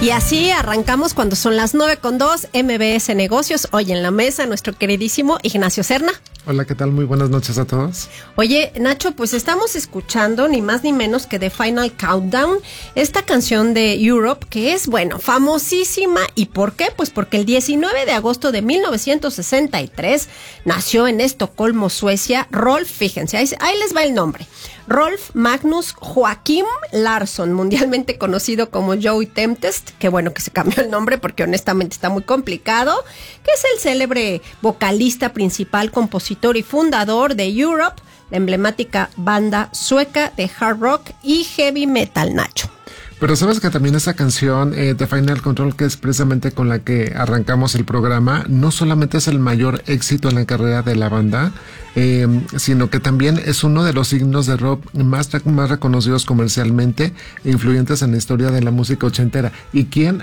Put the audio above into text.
Y así arrancamos cuando son las 9:02, MBS Negocios. Hoy en la mesa nuestro queridísimo Ignacio Serna. Hola, ¿qué tal? Muy buenas noches a todos. Oye, Nacho, pues estamos escuchando ni más ni menos que The Final Countdown, esta canción de Europe que es, bueno, famosísima. ¿Y por qué? Pues porque el 19 de agosto de 1963 nació en Estocolmo, Suecia, Rolf, fíjense, ahí les va el nombre. Rolf Magnus Joachim Larsson, mundialmente conocido como Joey Tempest, que bueno que se cambió el nombre porque honestamente está muy complicado, que es el célebre vocalista principal, compositor y fundador de Europe, la emblemática banda sueca de hard rock y heavy metal, Nacho. Pero sabes que también esa canción, The Final Control, que es precisamente con la que arrancamos el programa, no solamente es el mayor éxito en la carrera de la banda, sino que también es uno de los signos de rock más reconocidos comercialmente e influyentes en la historia de la música ochentera. ¿Y quién